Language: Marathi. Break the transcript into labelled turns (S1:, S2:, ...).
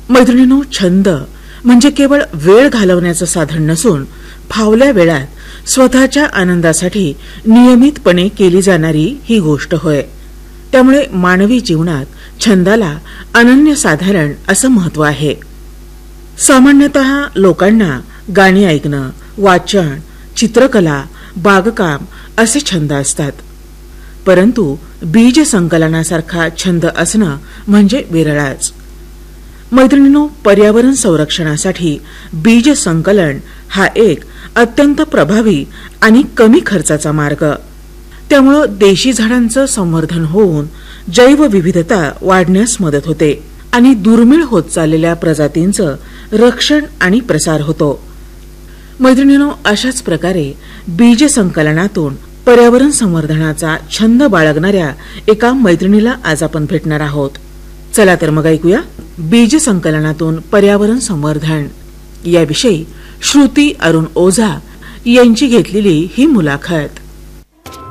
S1: मैत्रिणींनो, छंद म्हणजे केवळ वेळ घालवण्याचं साधन नसून फावल्या वेळात स्वतःच्या आनंदासाठी नियमितपणे केली जाणारी ही गोष्ट होय. त्यामुळे मानवी जीवनात छंदाला अनन्यसाधारण असं महत्व आहे. सामान्यतः लोकांना गाणी ऐकणं, वाचन, चित्रकला, बागकाम असे छंद असतात. परंतु बीज संकलनासारखा छंद असणं म्हणजे विरळच. मैत्रिणींनो, पर्यावरण संरक्षणासाठी बीज संकलन हा एक अत्यंत प्रभावी आणि कमी खर्चाचा मार्ग. त्यामुळे देशी झाडांचं संवर्धन होऊन जैवविविधता वाढण्यास मदत होते आणि दुर्मिळ होत चाललेल्या प्रजातींचं रक्षण आणि प्रसार होतो. मैत्रिणींनो, अशाच प्रकारे बीज संकलनातून पर्यावरण संवर्धनाचा छंद बाळगणाऱ्या एका मैत्रिणीला आज आपण भेटणार आहोत. चला तर मग ऐकूया बीज संकलनातून पर्यावरण संवर्धन याविषयी श्रुती अरुण ओझा यांची घेतलेली ही मुलाखत.